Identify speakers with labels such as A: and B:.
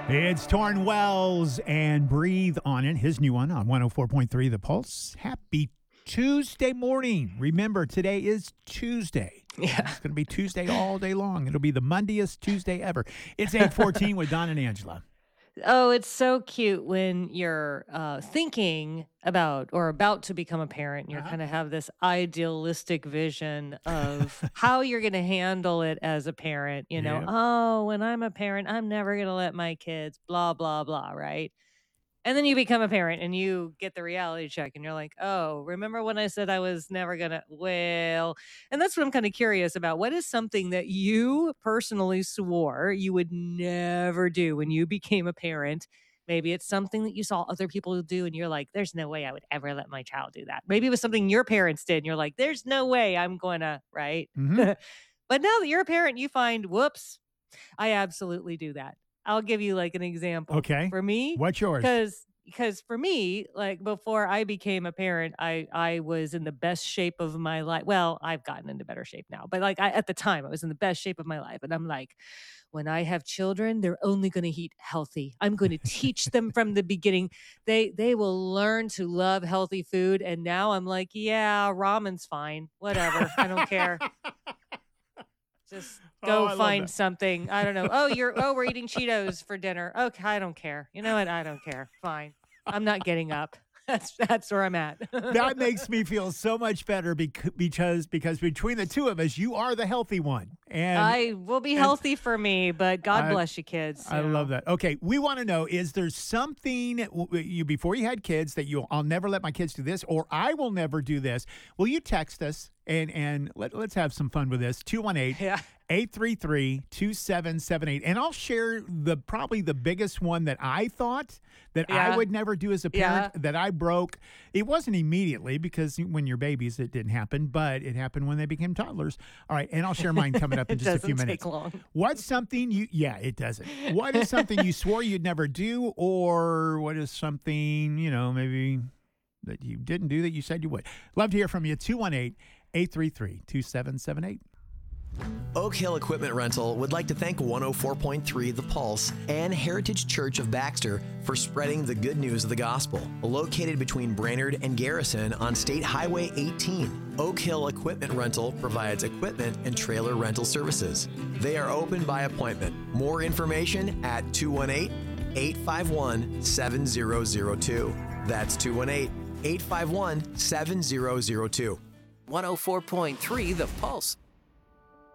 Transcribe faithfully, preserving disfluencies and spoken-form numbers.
A: It's Torrin Wells and Breathe on It, his new one on one oh four point three The Pulse. Happy Tuesday morning. Remember, today is Tuesday.
B: Yeah.
A: It's going to be Tuesday all day long. It'll be the Mondayest Tuesday ever. It's eight fourteen with Don and Angela.
B: Oh, it's so cute when you're uh, thinking about or about to become a parent. And you
A: Uh-huh.
B: kind of have this idealistic vision of how you're going to handle it as a parent. You know,
A: Yep.
B: oh, when I'm a parent, I'm never going to let my kids, blah, blah, blah, right? And then you become a parent and you get the reality check and you're like, oh, remember when I said I was never going to? Well, and that's what I'm kind of curious about. What is something that you personally swore you would never do when you became a parent? Maybe it's something that you saw other people do and you're like, there's no way I would ever let my child do that. Maybe it was something your parents did and you're like, there's no way I'm going to, right?
A: Mhm.
B: But now that you're a parent, you find, whoops, I absolutely do that. I'll give you like an example.
A: Okay.
B: For me,
A: What's yours?
B: because because for me, like before I became a parent, I I was in the best shape of my life. Well, I've gotten into better shape now, but like I, at the time, I was in the best shape of my life, and I'm like, when I have children, they're only going to eat healthy. I'm going to teach them from the beginning. They they will learn to love healthy food, and now I'm like, yeah, ramen's fine, whatever, I don't care. Just
A: Oh,
B: go
A: I love
B: find
A: that.
B: something. I don't know. Oh, you're oh, we're eating Cheetos for dinner. Okay, I don't care. You know what? I don't care. Fine. I'm not getting up. That's that's where I'm at.
A: That makes me feel so much better bec- because because between the two of us, you are the healthy one. And
B: I will be healthy for me, but God
A: I-
B: bless you, kids.
A: I
B: you know.
A: love that. Okay, we want to know: is there something w- you before you had kids that you I'll never let my kids do this, or I will never do this? Will you text us and and let, let's have some fun with this? two one eight,
B: Yeah.
A: eight three three, two seven seven eight, and I'll share the probably the biggest one that I thought that I
B: Yeah.
A: would never do as a parent
B: Yeah.
A: that I broke. It wasn't immediately because when you're babies it didn't happen, but it happened when they became toddlers. All right, and I'll share mine coming up in
B: It
A: just a few
B: doesn't
A: minutes.
B: take long.
A: What's something you, yeah, it doesn't. What is something you swore you'd never do, or what is something, you know, maybe that you didn't do that you said you would? Love to hear from you. two one eight, eight three three, two seven seven eight.
C: Oak Hill Equipment Rental would like to thank one oh four point three The Pulse and Heritage Church of Baxter for spreading the good news of the gospel. Located between Brainerd and Garrison on State Highway eighteen, Oak Hill Equipment Rental provides equipment and trailer rental services. They are open by appointment. More information at two one eight, eight five one, seven zero zero two. That's two one eight, eight five one, seven zero zero two.
D: one oh four point three The Pulse.